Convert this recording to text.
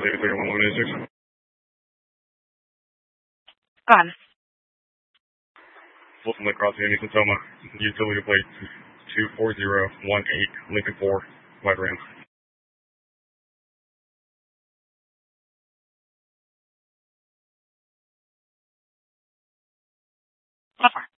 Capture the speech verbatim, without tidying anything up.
David three one one eight six. Go ahead. Fulton Lake Crossing, Amy Tacoma. Utility plate two four zero one eight, Lincoln four, White Ram. So far.